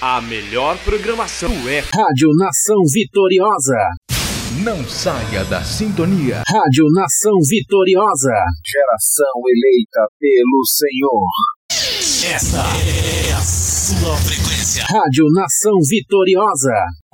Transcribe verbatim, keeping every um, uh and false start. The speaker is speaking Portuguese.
A melhor programação é Rádio Nação Vitoriosa. Não saia da sintonia. Rádio Nação Vitoriosa. Geração eleita pelo Senhor. Esta é a sua frequência. Rádio Nação Vitoriosa.